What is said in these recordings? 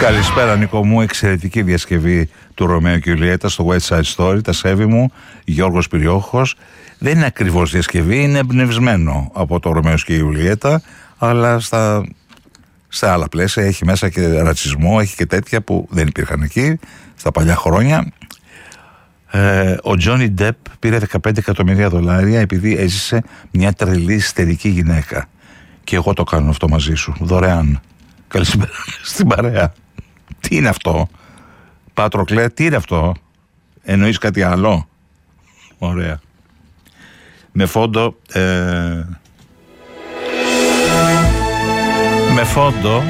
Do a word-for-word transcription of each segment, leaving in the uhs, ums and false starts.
Καλησπέρα Νίκο μου, εξαιρετική διασκευή του Ρωμαίου και Ιουλιέτα στο West Side Story, τα σέβη μου, Γιώργος Πυριόχος. Δεν είναι ακριβώς διασκευή, είναι εμπνευσμένο από το Ρωμαίο και η Ιουλιέτα, αλλά στα, στα άλλα πλαίσια έχει μέσα και ρατσισμό, έχει και τέτοια που δεν υπήρχαν εκεί στα παλιά χρόνια. Ε, ο Τζόνι Ντεπ πήρε δεκαπέντε εκατομμύρια δολάρια επειδή έζησε μια τρελή ιστερική γυναίκα. Και εγώ το κάνω αυτό μαζί σου, δωρεάν. Καλησπέρα στην παρέα. Τι είναι αυτό, Πάτροκλε, τι είναι αυτό, εννοείς κάτι άλλο? Ωραία. Με φόντο ε, Με φόντο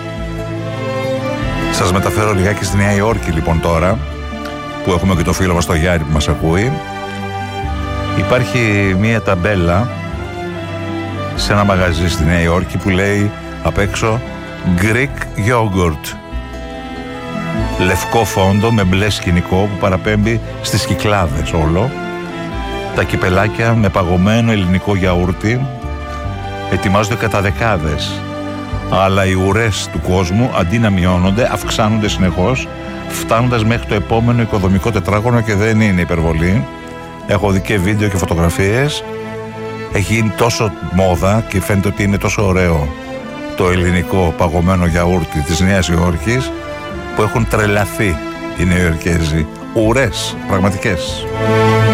σας μεταφέρω λιγάκι στη Νέα Υόρκη λοιπόν τώρα, που έχουμε και το φίλο μας το Γιάννη που μας ακούει. Υπάρχει μία ταμπέλα σε ένα μαγαζί στη Νέα Υόρκη που λέει απ' έξω Greek Yogurt. Λευκό φόντο με μπλε σκηνικό που παραπέμπει στις Κυκλάδες όλο. Τα κυπελάκια με παγωμένο ελληνικό γιαούρτι ετοιμάζονται κατά δεκάδες. Αλλά οι ουρές του κόσμου αντί να μειώνονται αυξάνονται συνεχώς, φτάνοντας μέχρι το επόμενο οικοδομικό τετράγωνο, και δεν είναι υπερβολή. Έχω δει και βίντεο και φωτογραφίες. Έχει γίνει τόσο μόδα και φαίνεται ότι είναι τόσο ωραίο το ελληνικό παγωμένο γιαούρτι της Νέας Υόρκης, που έχουν τρελαθεί οι Νεοϊορκέζοι. Ουρές πραγματικές.